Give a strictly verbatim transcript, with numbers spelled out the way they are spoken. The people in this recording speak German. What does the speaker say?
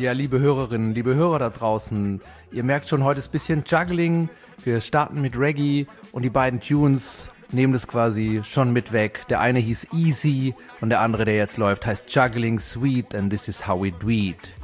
Ja, liebe Hörerinnen, liebe Hörer da draußen, ihr merkt schon, heute ist ein bisschen Juggling. Wir starten mit Reggae und die beiden Tunes nehmen das quasi schon mit weg. Der eine hieß Easy und der andere, der jetzt läuft, heißt Juggling Sweet and this is how we do it.